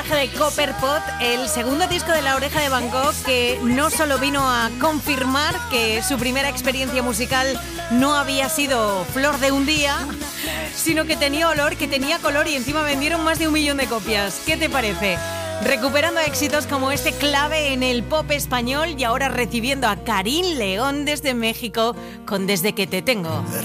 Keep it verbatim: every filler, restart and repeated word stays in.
viaje de Copperpot, el segundo disco de La Oreja de Van Gogh, que no solo vino a confirmar que su primera experiencia musical no había sido flor de un día, sino que tenía olor, que tenía color y encima vendieron más de un millón de copias. ¿Qué te parece? Recuperando éxitos como este clave en el pop español y ahora recibiendo a Karin León desde México con Desde que te tengo.